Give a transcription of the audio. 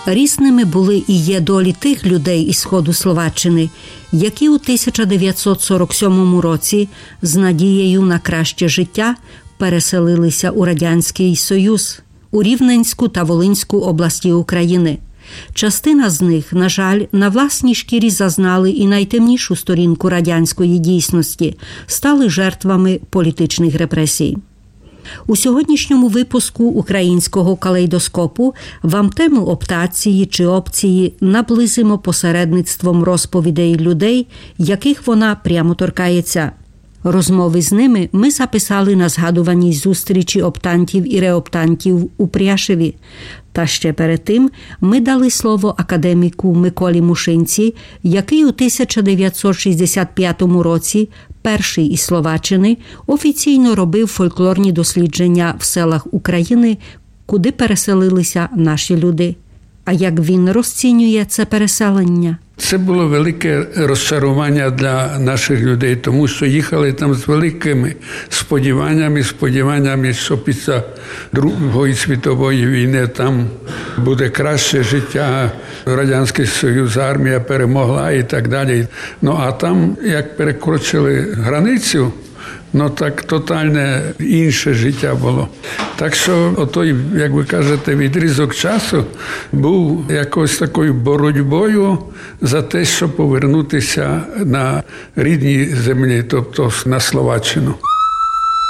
Різними були і є долі тих людей із сходу Словаччини, які у 1947 році з надією на краще життя переселилися у Радянський Союз, у Рівненську та Волинську області України. Частина з них, на жаль, на власній шкірі зазнали і найтемнішу сторінку радянської дійсності, стали жертвами політичних репресій. У сьогоднішньому випуску українського калейдоскопу вам тему оптації чи опції наблизимо посередництвом розповідей людей, яких вона прямо торкається. Розмови з ними ми записали на згадуваній зустрічі оптантів і реоптантів у Пряшеві. Та ще перед тим ми дали слово академіку Миколі Мушинці, який у 1965 році, перший із Словаччини, офіційно робив фольклорні дослідження в селах України, куди переселилися наші люди. А як він розцінює це переселення? Це було велике розчарування для наших людей, тому що їхали там з великими сподіваннями, що після Другої світової війни там буде краще життя, Радянський Союз, армія перемогла і так далі. Ну а там, як перекрочили границю, так тотальне інше життя було. Так що отой, як ви кажете, відрізок часу був якось такою боротьбою за те, щоб повернутися на рідній землі, тобто на Словаччину.